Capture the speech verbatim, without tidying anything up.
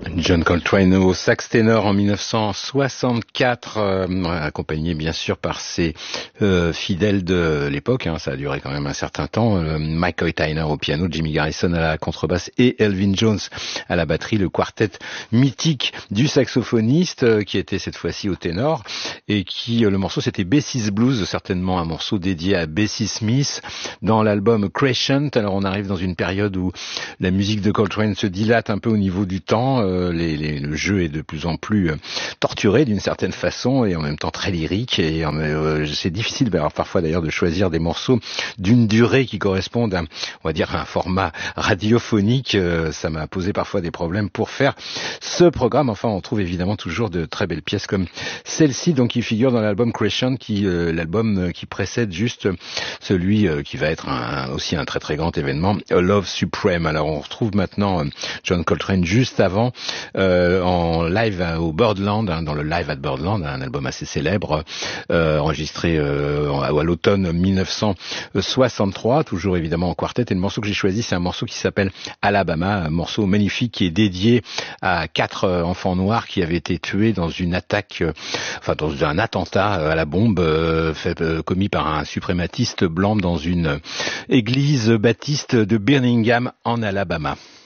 John Coltrane au sax ténor en dix-neuf cent soixante-quatre, euh, accompagné bien sûr par ses euh, fidèles de l'époque, hein, ça a duré quand même un certain temps, euh, Mike Hoytiner au piano, Jimmy Garrison à la contrebasse et Elvin Jones à la batterie, le quartet mythique du saxophoniste euh, qui était cette fois-ci au ténor et qui, euh, le morceau c'était Bessie's Blues, certainement un morceau dédié à Bessie Smith dans l'album Crescent. Alors on arrive dans une période où la musique de Coltrane se dilate un peu au niveau du temps. Euh, les, les, le jeu est de plus en plus euh, torturé d'une certaine façon et en même temps très lyrique. Et euh, c'est difficile, alors, parfois d'ailleurs, de choisir des morceaux d'une durée qui correspondent à, on va dire, à un format radiophonique. Euh, ça m'a posé parfois des problèmes pour faire ce programme. Enfin, on trouve évidemment toujours de très belles pièces comme celle-ci, donc qui figure dans l'album Crescent, qui euh, l'album qui précède juste celui euh, qui va être un, aussi un très très grand événement, A Love Supreme. Alors on retrouve maintenant euh, John Coltrane juste avant euh, en live au Birdland, hein, dans le Live at Birdland, un album assez célèbre, euh, enregistré euh, à, à l'automne dix-neuf cent soixante-trois, toujours évidemment en quartet. Et le morceau que j'ai choisi, c'est un morceau qui s'appelle Alabama, un morceau magnifique qui est dédié à quatre euh, enfants noirs qui avaient été tués dans une attaque, euh, enfin dans un attentat à la bombe euh, fait, euh, commis par un suprématiste blanc dans une église baptiste de Birmingham en Alabama.